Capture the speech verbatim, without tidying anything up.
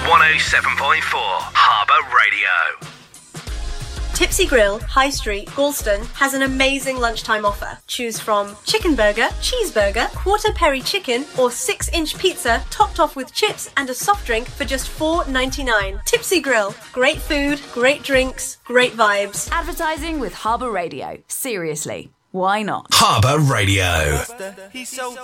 one oh seven point four Harbour Radio. Tipsy Grill, High Street, Galston has an amazing lunchtime offer. Choose from chicken burger, cheeseburger, quarter peri chicken or six inch pizza topped off with chips and a soft drink for just four ninety-nine. Tipsy Grill, great food, great drinks, great vibes. Advertising with Harbour Radio. Seriously, why not? Harbour Radio.